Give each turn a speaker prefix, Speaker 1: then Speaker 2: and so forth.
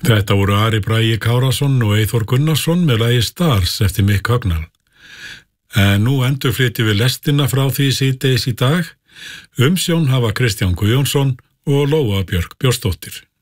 Speaker 1: Þetta voru Ari Bragi Kárason og Eyþór Gunnarsson með lagi Stars eftir Mick Hucknall. En nú endurflytjum við lestina frá því síðdegis í dag. Umsjón hafa Kristján Guðjónsson og Lóa Björk Björnsdóttir.